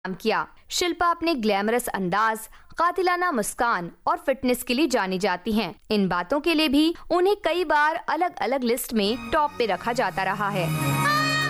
काम किया। शिल्पा अपने ग्लैमरस अंदाज, कातिलाना मुस्कान और फिटनेस के लिए जानी जाती हैं। इन बातों के लिए भी उन्हें कई बार अलग अलग लिस्ट में टॉप पे रखा जाता रहा है।